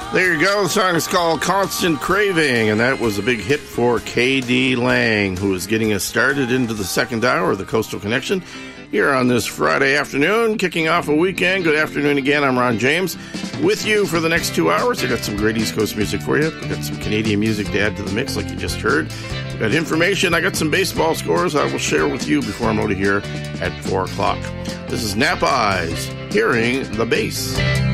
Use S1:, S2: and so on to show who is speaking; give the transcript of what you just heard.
S1: There you go. The song is called Constant Craving, and that was a big hit for K.D. Lang, who is getting us started into the second hour of the Coastal Connection here on this Friday afternoon, kicking off a weekend. Good afternoon again. I'm Ron James with you for the next 2 hours. I got some great East Coast music for you. I got some Canadian music to add to the mix, like you just heard. I got information. I got some baseball scores I will share with you before I'm out of here at 4 o'clock. This is Nap Eyes, Hearing the Bass.